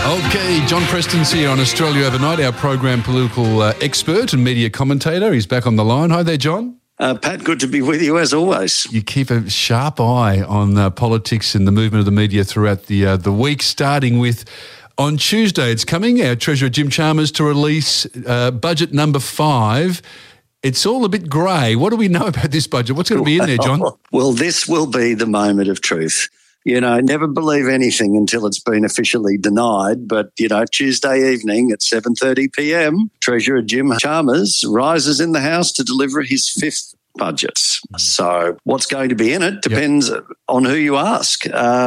Okay, John Preston's here on Australia Overnight, our program political expert and media commentator. He's back on the line. Hi there, John. Pat, good to be with you as always. You keep a sharp eye on politics and the movement of the media throughout the week, starting with on Tuesday. It's coming, our Treasurer Jim Chalmers to release budget number 5. It's all a bit grey. What do we know about this budget? What's going to be in there, John? Well, this will be the moment of truth. You know, never believe anything until it's been officially denied. But, you know, Tuesday evening at 7:30 p.m, Treasurer Jim Chalmers rises in the House to deliver his 5th budget. So what's going to be in it depends on who you ask,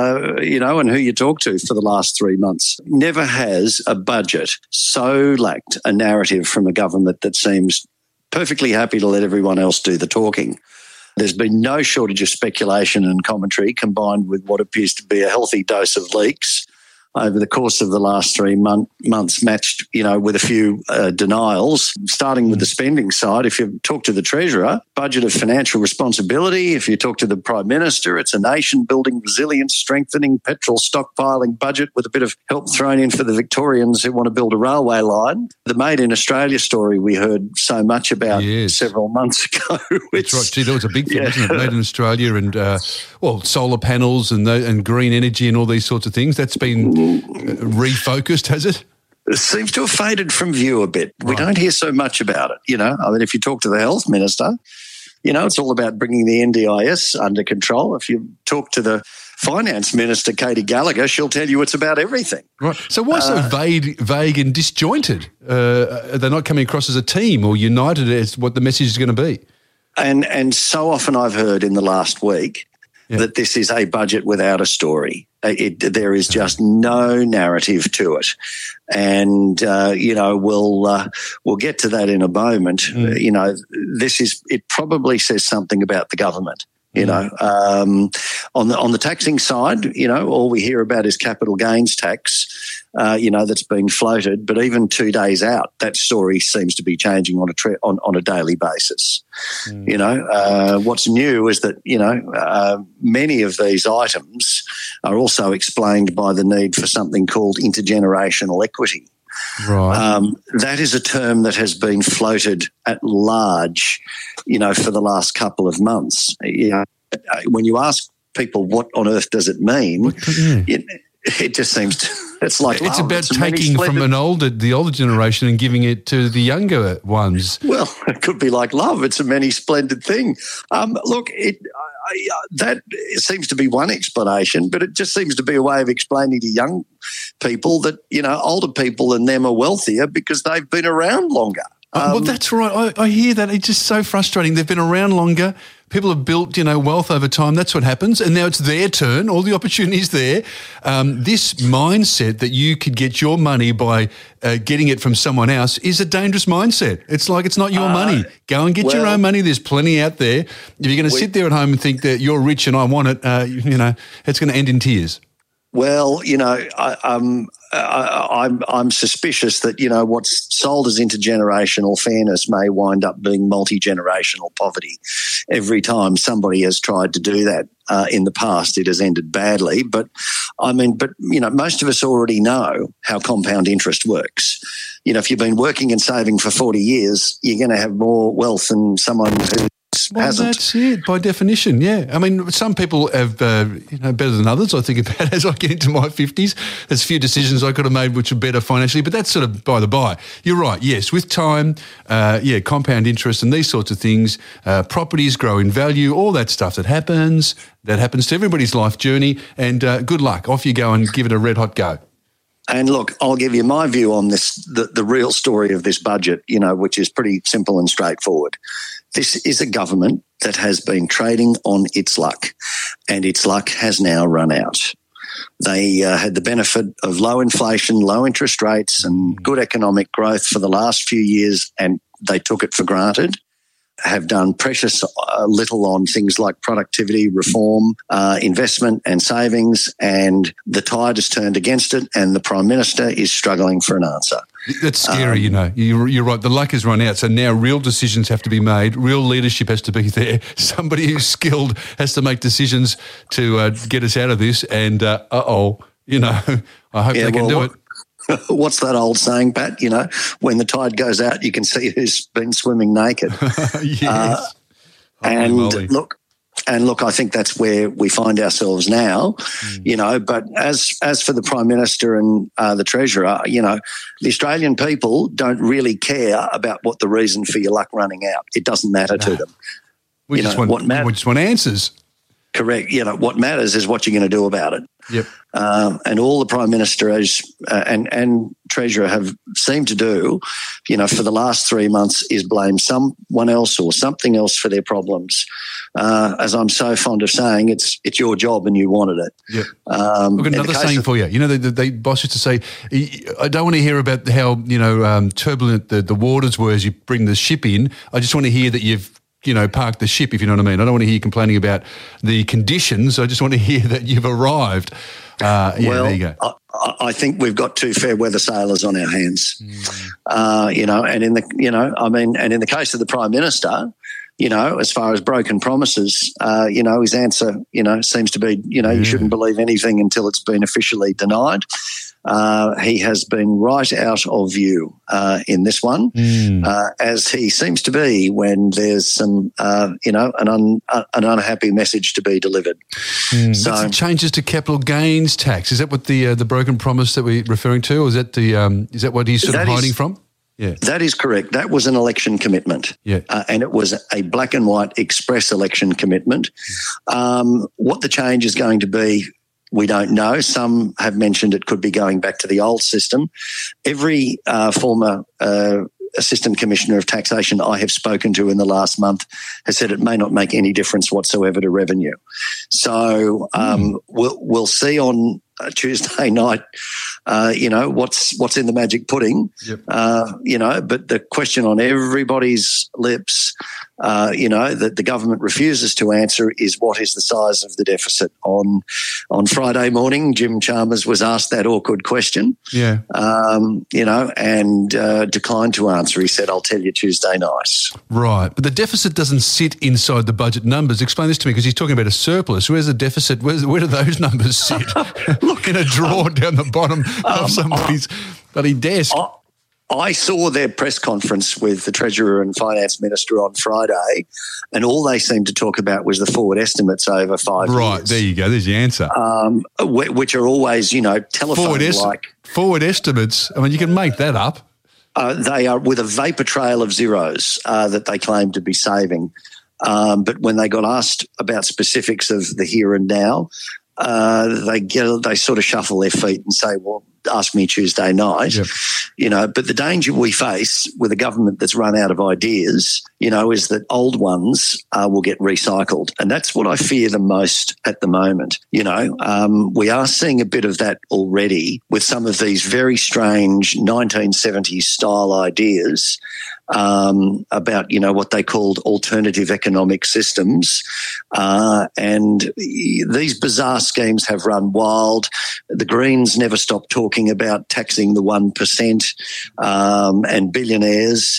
and who you talk to for the last 3 months. Never has a budget so lacked a narrative from a government that seems perfectly happy to let everyone else do the talking. There's been no shortage of speculation and commentary combined with what appears to be a healthy dose of leaks over the course of the last 3 months, matched, with a few denials, starting with the spending side. If you talk to the Treasurer, budget of financial responsibility. If you talk to the Prime Minister, it's a nation-building, resilience, strengthening, petrol stockpiling budget with a bit of help thrown in for the Victorians who want to build a railway line. The Made in Australia story we heard so much about several months ago. That's right. Gee, that was a big thing, wasn't it? Made in Australia and, solar panels and green energy and all these sorts of things. That's been refocused, has it? It seems to have faded from view a bit. Right. We don't hear so much about it, if you talk to the Health Minister, it's all about bringing the NDIS under control. If you talk to the Finance Minister, Katie Gallagher, she'll tell you it's about everything. Right. So why so vague and disjointed? They're not coming across as a team or united as what the message is going to be. And so often I've heard in the last week that this is a budget without a story. There is just no narrative to it. And, we'll get to that in a moment. It probably says something about the government. On the taxing side, all we hear about is capital gains tax, that's been floated. But even 2 days out, that story seems to be changing on a daily basis. What's new is that, many of these items are also explained by the need for something called intergenerational equity. Right. That is a term that has been floated at large, for the last couple of months. When you ask people what on earth does it mean, it just seems it's like it's about taking from the older generation and giving it to the younger ones. Well, it could be like love. It's a many splendid thing. That seems to be one explanation, but it just seems to be a way of explaining to young people that, older people than them are wealthier because they've been around longer. Well, that's right. I hear that. It's just so frustrating. They've been around longer. People have built, wealth over time. That's what happens. And now it's their turn. All the opportunities there. This mindset that you could get your money by getting it from someone else is a dangerous mindset. It's like it's not your money. Go and get your own money. There's plenty out there. If you're going to sit there at home and think that you're rich and I want it, it's going to end in tears. Well, I'm suspicious that, what's sold as intergenerational fairness may wind up being multi-generational poverty. Every time somebody has tried to do that in the past, it has ended badly. But, most of us already know how compound interest works. If you've been working and saving for 40 years, you're going to have more wealth than someone who hasn't. That's it, by definition, yeah. I mean, some people have, better than others, I think about as I get into my 50s. There's a few decisions I could have made which are better financially, but that's sort of by the by. You're right, yes, with time, compound interest and these sorts of things, properties grow in value, all that stuff that happens to everybody's life journey, and good luck. Off you go and give it a red-hot go. And look, I'll give you my view on this, the real story of this budget, which is pretty simple and straightforward. This is a government that has been trading on its luck, and its luck has now run out. They had the benefit of low inflation, low interest rates and good economic growth for the last few years, and they took it for granted. Have done precious little on things like productivity, reform, investment and savings, and the tide has turned against it, and the Prime Minister is struggling for an answer. That's scary, You're right. The luck has run out, so now real decisions have to be made. Real leadership has to be there. Somebody who's skilled has to make decisions to get us out of this, and I hope they can do it. What's that old saying, Pat? You know, when the tide goes out, you can see who's been swimming naked. Yes. And look, I think that's where we find ourselves now, you know, but as for the Prime Minister and the Treasurer, you know, the Australian people don't really care about what the reason for your luck running out. It doesn't matter to them. We just want answers. Correct. You know, what matters is what you're going to do about it. Yep. And all the Prime Minister and Treasurer have seemed to do, you know, for the last 3 months is blame someone else or something else for their problems. As I'm so fond of saying, it's your job and you wanted it. Yep. I've got another saying for you. You know, the boss used to say, I don't want to hear about how, you know, turbulent the waters were as you bring the ship in. I just want to hear that you've, you know, park the ship, if you know what I mean. I don't want to hear you complaining about the conditions. I just want to hear that you've arrived. There you go. I think we've got two fair weather sailors on our hands. You know, and in the case of the Prime Minister, you know, as far as broken promises, you know, his answer, you know, seems to be, you know, you shouldn't believe anything until it's been officially denied. He has been right out of view in this one, as he seems to be when there's some, you know, an unhappy message to be delivered. So changes to capital gains tax. Is that what the broken promise that we're referring to, or is that what he's sort of hiding from? Yeah, that is correct. That was an election commitment, and it was a black and white express election commitment. What the change is going to be, we don't know. Some have mentioned it could be going back to the old system. Every former Assistant Commissioner of Taxation I have spoken to in the last month has said it may not make any difference whatsoever to revenue. So we'll see on Tuesday night, you know, what's in the magic pudding, you know, but the question on everybody's lips, you know, that the government refuses to answer is what is the size of the deficit. On Friday morning, Jim Chalmers was asked that awkward question, you know, and declined to answer. He said, I'll tell you Tuesday night. Right. But the deficit doesn't sit inside the budget numbers. Explain this to me, because he's talking about a surplus. Where's the deficit? Where do those numbers sit? Look, in a drawer down the bottom of somebody's bloody desk. I saw their press conference with the Treasurer and Finance Minister on Friday, and all they seemed to talk about was the forward estimates over 5 years. Right, there you go. There's the answer. Which are always, you know, telephone-like. Forward estimates, I mean, you can make that up. They are with a vapor trail of zeros that they claim to be saving. But when they got asked about specifics of the here and now, they sort of shuffle their feet and say, well, ask me Tuesday night, you know. But the danger we face with a government that's run out of ideas, you know, is that old ones will get recycled. And that's what I fear the most at the moment. You know, we are seeing a bit of that already with some of these very strange 1970s style ideas about, you know, what they called alternative economic systems. And these bizarre schemes have run wild. The Greens never stop talking about taxing the 1% and billionaires.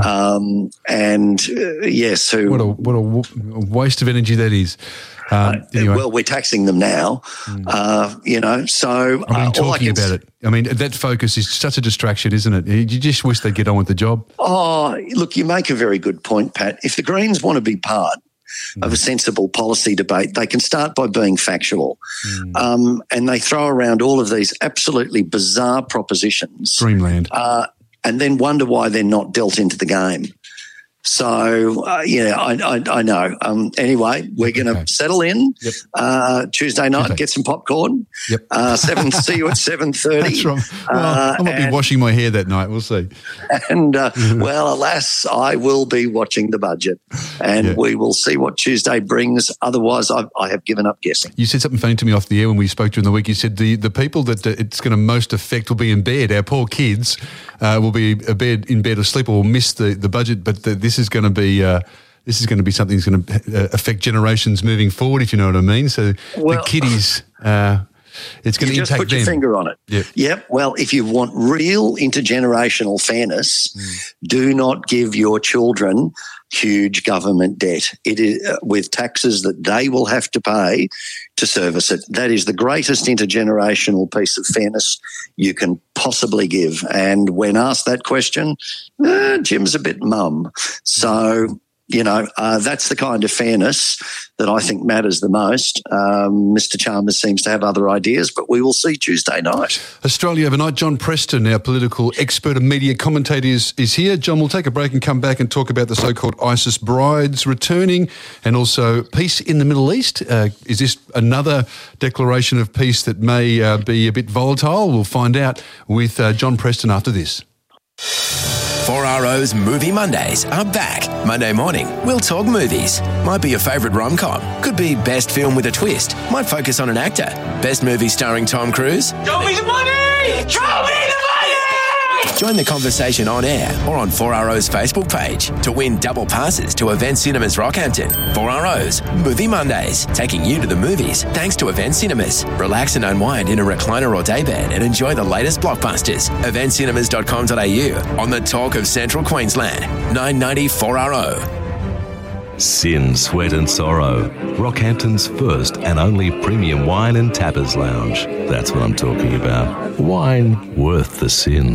Yes. What a waste of energy that is. Anyway. Well, we're taxing them now, you know, so... I mean, talking about it, I mean, that focus is such a distraction, isn't it? You just wish they'd get on with the job. Oh, look, you make a very good point, Pat. If the Greens want to be part of a sensible policy debate, they can start by being factual. And they throw around all of these absolutely bizarre propositions. Dreamland. And then wonder why they're not dealt into the game. So, I know. Anyway, we're going to settle in Tuesday night, get some popcorn. See you at 7:30. That's right. Well, I might be washing my hair that night. We'll see. And, well, alas, I will be watching the budget, and we will see what Tuesday brings. Otherwise, I have given up guessing. You said something funny to me off the air when we spoke during the week. You said the people that it's going to most affect will be in bed. Our poor kids will be in bed asleep or will miss the budget, but this is going to be something that's going to affect generations moving forward, if you know what I mean. So the kiddies, it's going to impact them. Just put your finger on it. Yep. Well, if you want real intergenerational fairness, do not give your children huge government debt. It is with taxes that they will have to pay to service it. That is the greatest intergenerational piece of fairness you can possibly give? And when asked that question, Jim's a bit mum. So, that's the kind of fairness that I think matters the most. Mr. Chalmers seems to have other ideas, but we will see Tuesday night. Australia Overnight, John Preston, our political expert and media commentator, is here. John, we'll take a break and come back and talk about the so-called ISIS brides returning and also peace in the Middle East. Is this another declaration of peace that may be a bit volatile? We'll find out with John Preston after this. 4RO's Movie Mondays are back. Monday morning, we'll talk movies. Might be your favourite rom-com. Could be best film with a twist. Might focus on an actor. Best movie starring Tom Cruise. Show me the money! Show me the money! Join the conversation on air or on 4RO's Facebook page to win double passes to Event Cinemas Rockhampton. 4RO's Movie Mondays, taking you to the movies thanks to Event Cinemas. Relax and unwind in a recliner or daybed and enjoy the latest blockbusters. eventcinemas.com.au on the talk of Central Queensland. 990 4RO. Sin, Sweat and Sorrow, Rockhampton's first and only premium wine and tappers lounge. That's what I'm talking about. Wine worth the sin.